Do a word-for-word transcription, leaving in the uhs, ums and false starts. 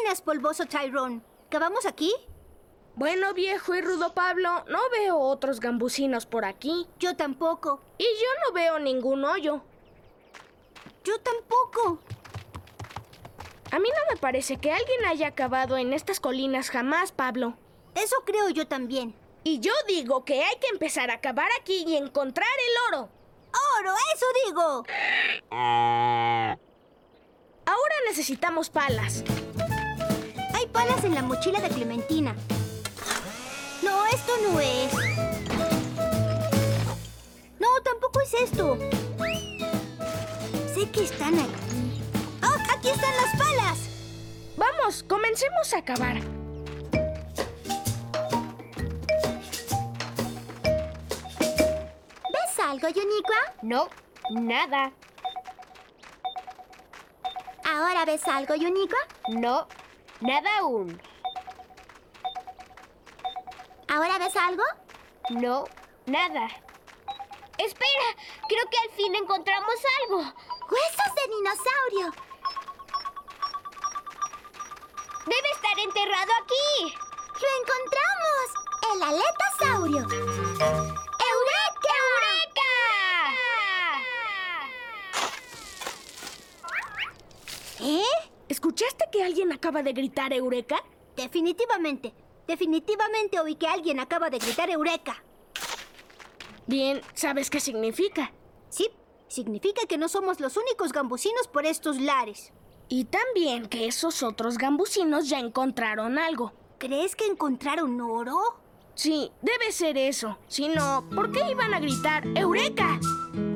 opinas, polvoso Tyrone? ¿Cavamos aquí? Bueno, viejo y rudo Pablo, no veo otros gambusinos por aquí. Yo tampoco. Y yo no veo ningún hoyo. Yo tampoco. A mí no me parece que alguien haya cavado en estas colinas jamás, Pablo. Eso creo yo también. Y yo digo que hay que empezar a cavar aquí y encontrar el oro. ¡Oro! ¡Eso digo! Ahora necesitamos palas. Hay palas en la mochila de Clementina. No, esto no es. No, tampoco es esto. Sé que están aquí. ¡Oh, aquí están las palas! Vamos, comencemos a cavar. ¿Ves algo, Yuniqua? No, nada. ¿Ahora ves algo, Yuniqua? No, nada aún. ¿Ahora ves algo? No, nada. Espera, creo que al fin encontramos algo. ¡Huesos de dinosaurio! Debe estar enterrado aquí. ¡Lo encontramos! ¡El aletosaurio! ¡Eureka! ¡Eureka! ¿Eh? ¿Escuchaste que alguien acaba de gritar Eureka? Definitivamente. Definitivamente oí que alguien acaba de gritar Eureka. Bien, ¿sabes qué significa? Sí, significa que no somos los únicos gambusinos por estos lares. Y también que esos otros gambusinos ya encontraron algo. ¿Crees que encontraron oro? Sí, debe ser eso. Si no, ¿por qué iban a gritar ¡Eureka!